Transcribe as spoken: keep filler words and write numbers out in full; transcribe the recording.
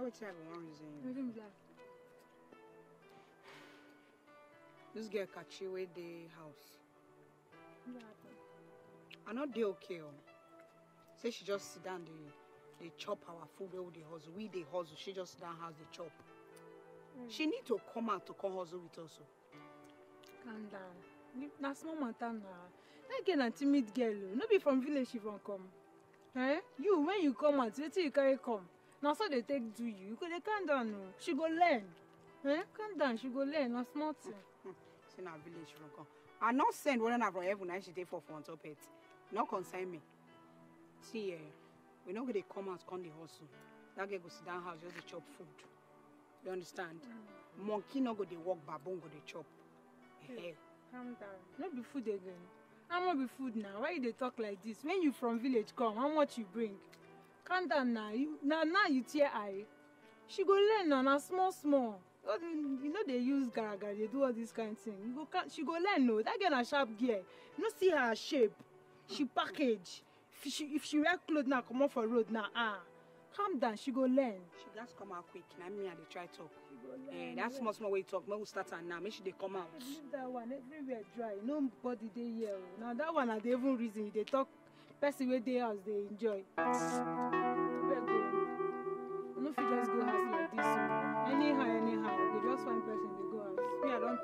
get what I want reason. Wetin be that? This girl catch you with the house. What happen? I not dey okay. Oh. Say she just sit down, they they chop our food where we dey hustle. We dey hustle. She just sit down house they chop. Mm. She need to come out to come hustle with us. Calm down. Na small matter now. That girl na timid girl. No be from village she from come. Eh? You when you come out, wetin you carry come. Now so they take do you. You go dey calm down. No. She go learn. Eh? Calm down. She go learn. Na small thing. Say na village she from come. I not send one na from heaven. I she take for for on top it. No consign me. See, eh, we not gonna come out, come the hustle. That girl go sit down house just to chop food. You understand? Mm. Monkey not go to walk, baboon go to chop. Hey, calm down. Not be food again. How much be food now? Why you they talk like this? When you from village come, how much you bring? Calm down now. You now now you tear eye. She go learn now, now small small. You know they use garaga, they do all this kind of thing. You go, she go learn no. That girl a sharp gear. You know see her shape. She package. If she if she wear clothes now, come off for road now. Ah, calm down. She go learn. She just come out quick. Now me and they try talk. Eh, that's small small way talk. Maybe we start her now. Make sure they come out. Leave that one. Everywhere dry. Nobody they here. Now that one are the even reason they talk. Person where they house they enjoy. Where go? No, if you just go house like this. Anyhow, anyhow, we just find person they go house. Me I don't.